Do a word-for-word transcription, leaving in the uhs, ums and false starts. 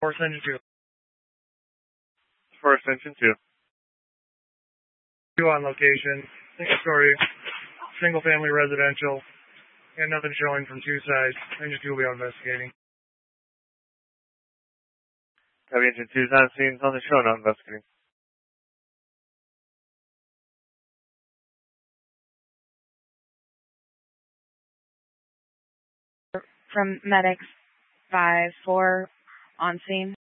Forest Engine two. Forest Engine two. Two on location. Single story. Single family residential. And nothing showing from two sides. Engine two will be out investigating. Copy, Engine two is on scene on the show, not investigating. From medics five four on scene.